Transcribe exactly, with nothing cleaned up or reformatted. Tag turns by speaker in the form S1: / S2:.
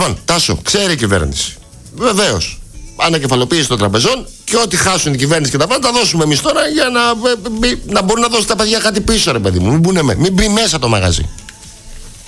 S1: Λοιπόν, Τάσο, ξέρει η κυβέρνηση. Βεβαίως. Ανακεφαλοποίηση των τραπεζών και ό,τι χάσουν η κυβέρνηση και τα πάντα, τα δώσουμε εμείς τώρα για να, να μπορούν να δώσουν τα παιδιά κάτι πίσω, ρε παιδί μου. Μην μπουν με, μην μπει μέσα το μαγαζί.